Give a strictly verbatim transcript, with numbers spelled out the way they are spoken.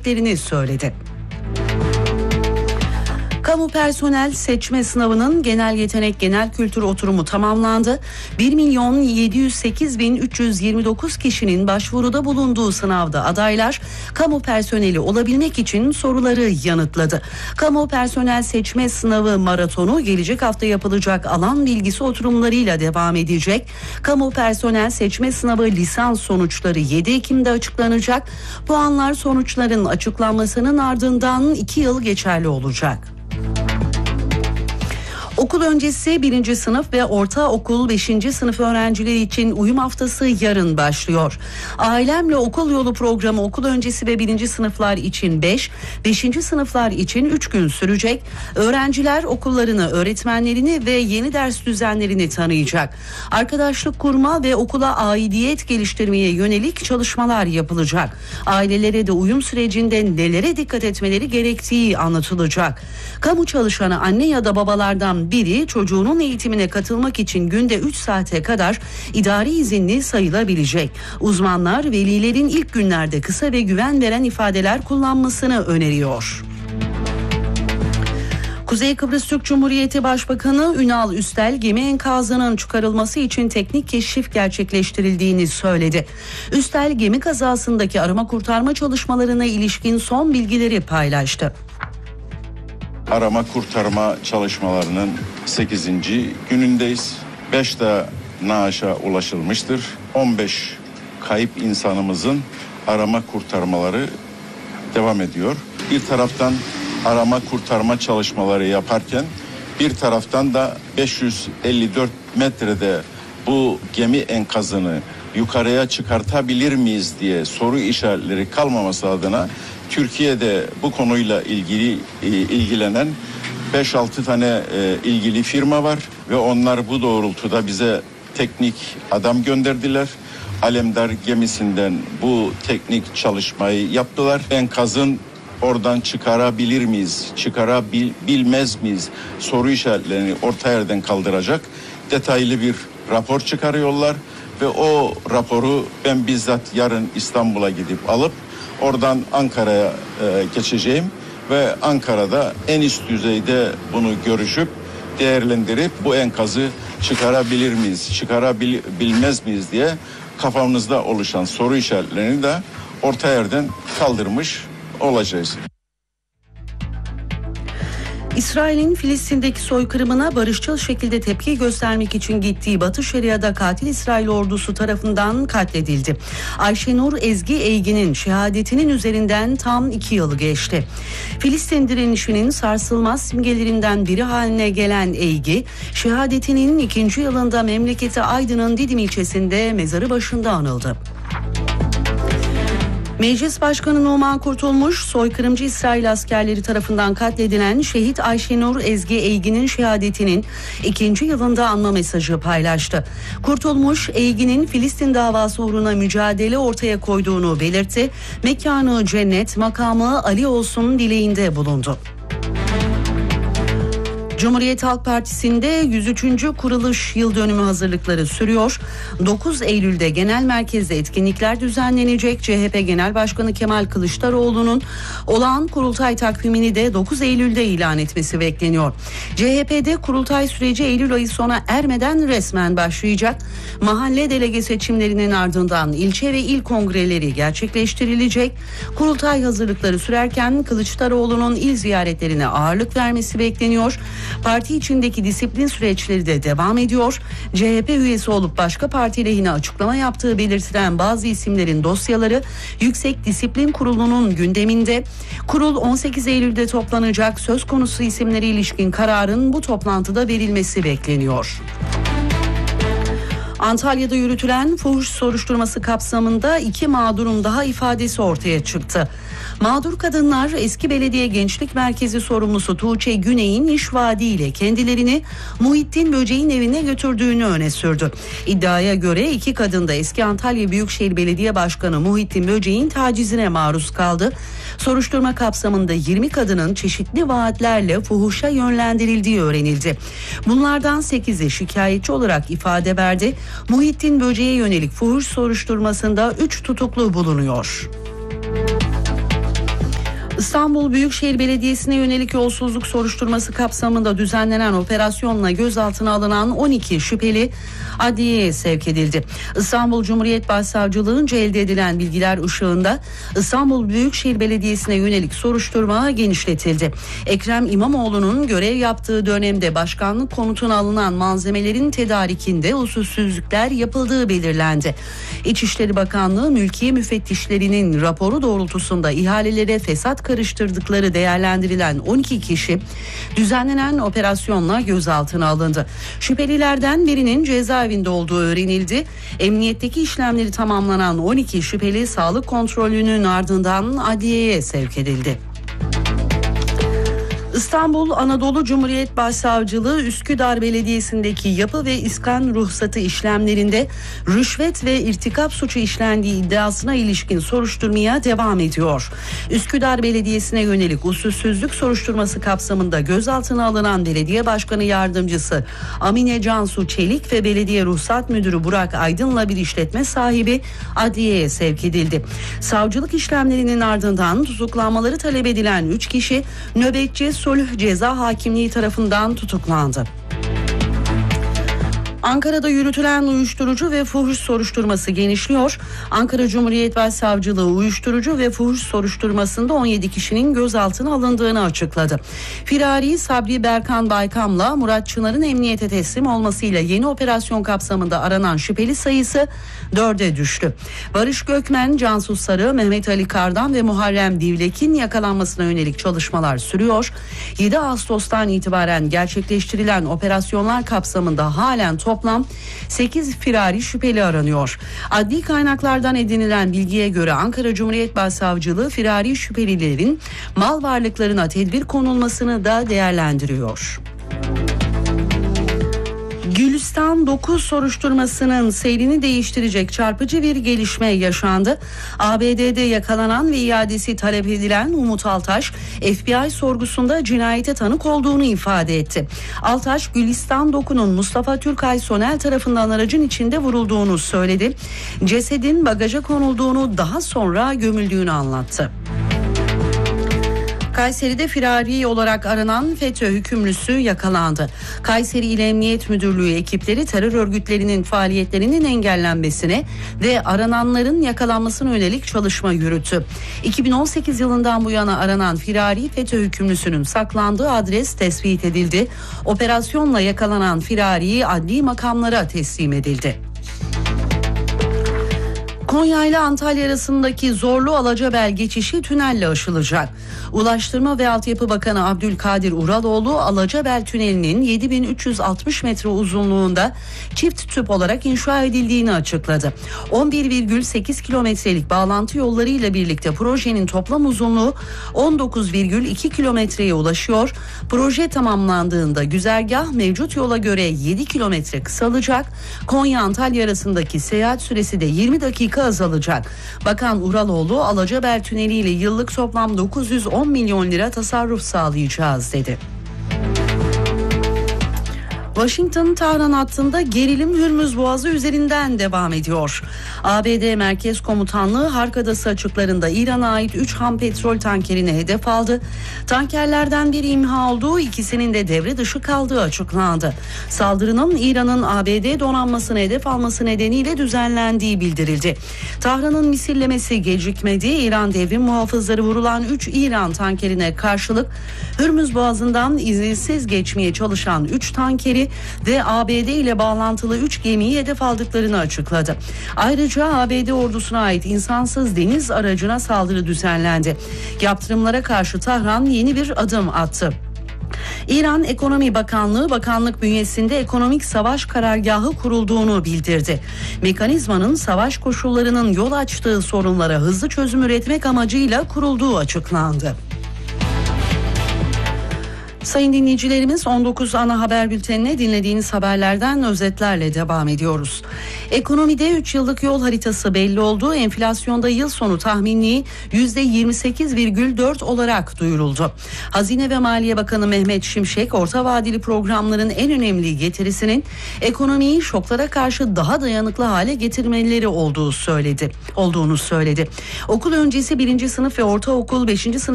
verdiklerini söyledi. Kamu personel seçme sınavının genel yetenek genel kültür oturumu tamamlandı. bir milyon yedi yüz sekiz bin üç yüz yirmi dokuz kişinin başvuruda bulunduğu sınavda adaylar kamu personeli olabilmek için soruları yanıtladı. Kamu personel seçme sınavı maratonu gelecek hafta yapılacak alan bilgisi oturumlarıyla devam edecek. Kamu personel seçme sınavı lisans sonuçları yedi Ekim'de açıklanacak. Puanlar sonuçların açıklanmasının ardından iki yıl geçerli olacak. Okul öncesi birinci sınıf ve ortaokul beşinci sınıf öğrencileri için uyum haftası yarın başlıyor. Ailemle okul yolu programı okul öncesi ve birinci sınıflar için beş, beşinci sınıflar için üç gün sürecek. Öğrenciler okullarını, öğretmenlerini ve yeni ders düzenlerini tanıyacak. Arkadaşlık kurma ve okula aidiyet geliştirmeye yönelik çalışmalar yapılacak. Ailelere de uyum sürecinde nelere dikkat etmeleri gerektiği anlatılacak. Kamu çalışanı anne ya da babalardan biri çocuğunun eğitimine katılmak için günde üç saate kadar idari izinli sayılabilecek. Uzmanlar velilerin ilk günlerde kısa ve güven veren ifadeler kullanmasını öneriyor. Kuzey Kıbrıs Türk Cumhuriyeti Başbakanı Ünal Üstel gemi enkazının çıkarılması için teknik keşif gerçekleştirildiğini söyledi. Üstel gemi kazasındaki arama kurtarma çalışmalarına ilişkin son bilgileri paylaştı. Arama kurtarma çalışmalarının sekizinci günündeyiz. beş de naaşa ulaşılmıştır. on beş kayıp insanımızın arama kurtarmaları devam ediyor. Bir taraftan arama kurtarma çalışmaları yaparken bir taraftan da beş yüz elli dört metrede bu gemi enkazını yukarıya çıkartabilir miyiz diye soru işaretleri kalmaması adına Türkiye'de bu konuyla ilgili ilgilenen beş altı tane ilgili firma var ve onlar bu doğrultuda bize teknik adam gönderdiler. Alemdar gemisinden bu teknik çalışmayı yaptılar. Enkazın oradan çıkarabilir miyiz, çıkarabilmez miyiz soru işaretlerini orta yerden kaldıracak detaylı bir rapor çıkarıyorlar ve o raporu ben bizzat yarın İstanbul'a gidip alıp oradan Ankara'ya e, geçeceğim ve Ankara'da en üst düzeyde bunu görüşüp değerlendirip bu enkazı çıkarabilir miyiz, çıkarabilmez miyiz diye kafamızda oluşan soru işaretlerini de orta yerden kaldırmış olacağız. İsrail'in Filistin'deki soykırımına barışçıl şekilde tepki göstermek için gittiği Batı Şeria'da katil İsrail ordusu tarafından katledildi. Ayşenur Ezgi Eygin'in şehadetinin üzerinden tam iki yılı geçti. Filistin direnişinin sarsılmaz simgelerinden biri haline gelen Eygi, şehadetinin ikinci yılında memleketi Aydın'ın Didim ilçesinde mezarı başında anıldı. Meclis Başkanı Numan Kurtulmuş, soykırımcı İsrail askerleri tarafından katledilen şehit Ayşenur Ezgi Eygin'in şehadetinin ikinci yılında anma mesajı paylaştı. Kurtulmuş, Eygin'in Filistin davası uğruna mücadele ortaya koyduğunu belirtti. Mekanı cennet, makamı Ali olsun dileğinde bulundu. Cumhuriyet Halk Partisi'nde yüz üçüncü kuruluş yıl dönümü hazırlıkları sürüyor. dokuz Eylül'de genel merkezde etkinlikler düzenlenecek. C H P Genel Başkanı Kemal Kılıçdaroğlu'nun olağan kurultay takvimini de dokuz Eylül'de ilan etmesi bekleniyor. C H P'de kurultay süreci Eylül ayı sona ermeden resmen başlayacak. Mahalle delege seçimlerinin ardından ilçe ve il kongreleri gerçekleştirilecek. Kurultay hazırlıkları sürerken Kılıçdaroğlu'nun il ziyaretlerine ağırlık vermesi bekleniyor. Parti içindeki disiplin süreçleri de devam ediyor. C H P üyesi olup başka parti lehine açıklama yaptığı belirtilen bazı isimlerin dosyaları Yüksek Disiplin Kurulu'nun gündeminde. Kurul on sekiz Eylül'de toplanacak. Söz konusu isimlere ilişkin kararın bu toplantıda verilmesi bekleniyor. Antalya'da yürütülen fuhuş soruşturması kapsamında iki mağdurun daha ifadesi ortaya çıktı. Mağdur kadınlar eski belediye gençlik merkezi sorumlusu Tuğçe Güney'in iş vaadiyle kendilerini Muhittin Böceğin evine götürdüğünü öne sürdü. İddiaya göre iki kadın da eski Antalya Büyükşehir Belediye Başkanı Muhittin Böceğin tacizine maruz kaldı. Soruşturma kapsamında yirmi kadının çeşitli vaatlerle fuhuşa yönlendirildiği öğrenildi. Bunlardan sekizi şikayetçi olarak ifade verdi. Muhittin Böceğe yönelik fuhuş soruşturmasında üç tutuklu bulunuyor. İstanbul Büyükşehir Belediyesi'ne yönelik yolsuzluk soruşturması kapsamında düzenlenen operasyonla gözaltına alınan on iki şüpheli adliyeye sevk edildi. İstanbul Cumhuriyet Başsavcılığı'nca elde edilen bilgiler ışığında İstanbul Büyükşehir Belediyesi'ne yönelik soruşturma genişletildi. Ekrem İmamoğlu'nun görev yaptığı dönemde başkanlık konutuna alınan malzemelerin tedarikinde usulsüzlükler yapıldığı belirlendi. İçişleri Bakanlığı mülkiye müfettişlerinin raporu doğrultusunda ihalelere fesat karıştırdıkları değerlendirilen on iki kişi düzenlenen operasyonla gözaltına alındı. Şüphelilerden birinin cezaevinde olduğu öğrenildi. Emniyetteki işlemleri tamamlanan on iki şüpheli sağlık kontrolünün ardından adliyeye sevk edildi. İstanbul Anadolu Cumhuriyet Başsavcılığı Üsküdar Belediyesi'ndeki yapı ve iskan ruhsatı işlemlerinde rüşvet ve irtikap suçu işlendiği iddiasına ilişkin soruşturmaya devam ediyor. Üsküdar Belediyesi'ne yönelik usulsüzlük soruşturması kapsamında gözaltına alınan Belediye Başkanı Yardımcısı Amine Cansu Çelik ve Belediye Ruhsat Müdürü Burak Aydın'la bir işletme sahibi adliyeye sevk edildi. Savcılık işlemlerinin ardından tutuklanmaları talep edilen üç kişi nöbetçi Sulh Ceza Hakimliği tarafından tutuklandı. Ankara'da yürütülen uyuşturucu ve fuhuş soruşturması genişliyor. Ankara Cumhuriyet Başsavcılığı uyuşturucu ve fuhuş soruşturmasında on yedi kişinin gözaltına alındığını açıkladı. Firari Sabri Berkan Baykam'la Murat Çınar'ın emniyete teslim olmasıyla yeni operasyon kapsamında aranan şüpheli sayısı dörde düştü. Barış Gökmen, Cansu Sarı, Mehmet Ali Kardan ve Muharrem Divlek'in yakalanmasına yönelik çalışmalar sürüyor. yedi Ağustos'tan itibaren gerçekleştirilen operasyonlar kapsamında halen toplam sekiz firari şüpheli aranıyor. Adli kaynaklardan edinilen bilgiye göre Ankara Cumhuriyet Başsavcılığı firari şüphelilerin mal varlıklarına tedbir konulmasını da değerlendiriyor. Gülistan dokuz soruşturmasının seyrini değiştirecek çarpıcı bir gelişme yaşandı. A B D'de yakalanan ve iadesi talep edilen Umut Altaş, F B I sorgusunda cinayete tanık olduğunu ifade etti. Altaş, Gülistan doku'nun Mustafa Türkay Sonel tarafından aracın içinde vurulduğunu söyledi. Cesedin bagaja konulduğunu, daha sonra gömüldüğünü anlattı. Kayseri'de firari olarak aranan FETÖ hükümlüsü yakalandı. Kayseri İl Emniyet Müdürlüğü ekipleri terör örgütlerinin faaliyetlerinin engellenmesine ve arananların yakalanmasına yönelik çalışma yürüttü. iki bin on sekiz yılından bu yana aranan firari FETÖ hükümlüsünün saklandığı adres tespit edildi. Operasyonla yakalanan firari adli makamlara teslim edildi. Konya ile Antalya arasındaki Zorlu Alacabel geçişi tünelle aşılacak. Ulaştırma ve Altyapı Bakanı Abdülkadir Uraloğlu, Alacabel Tüneli'nin yedi bin üç yüz altmış metre uzunluğunda çift tüp olarak inşa edildiğini açıkladı. on bir virgül sekiz kilometrelik bağlantı yollarıyla birlikte projenin toplam uzunluğu on dokuz virgül iki kilometreye ulaşıyor. Proje tamamlandığında güzergah mevcut yola göre yedi kilometre kısalacak. Konya-Antalya arasındaki seyahat süresi de yirmi dakika azalacak. Bakan Uraloğlu, Alacabel Tüneli ile yıllık toplam dokuz yüz on milyon lira tasarruf sağlayacağız dedi. Washington-Tahran hattında gerilim Hürmüz Boğazı üzerinden devam ediyor. A B D Merkez Komutanlığı Hark Adası açıklarında İran'a ait üç ham petrol tankerini hedef aldı. Tankerlerden biri imha olduğu, ikisinin de devre dışı kaldığı açıklandı. Saldırının İran'ın A B D donanmasını hedef alması nedeniyle düzenlendiği bildirildi. Tahran'ın misillemesi gecikmedi. İran devrim muhafızları vurulan üç İran tankerine karşılık Hürmüz Boğazı'ndan izinsiz geçmeye çalışan üç tankeri ve A B D ile bağlantılı üç gemiyi hedef aldıklarını açıkladı. Ayrıca A B D ordusuna ait insansız deniz aracına saldırı düzenlendi. Yaptırımlara karşı Tahran yeni bir adım attı. İran Ekonomi Bakanlığı, bakanlık bünyesinde ekonomik savaş karargahı kurulduğunu bildirdi. Mekanizmanın savaş koşullarının yol açtığı sorunlara hızlı çözüm üretmek amacıyla kurulduğu açıklandı. Sayın dinleyicilerimiz, on dokuz ana haber bültenine dinlediğiniz haberlerden özetlerle devam ediyoruz. Ekonomide üç yıllık yol haritası belli oldu. Enflasyonda yıl sonu tahmini yüzde yirmi sekiz virgül dört olarak duyuruldu. Hazine ve Maliye Bakanı Mehmet Şimşek, orta vadeli programların en önemli getirisinin ekonomiyi şoklara karşı daha dayanıklı hale getirmeleri olduğu söyledi. olduğunu söyledi. Okul öncesi birinci sınıf ve ortaokul beşinci sınıf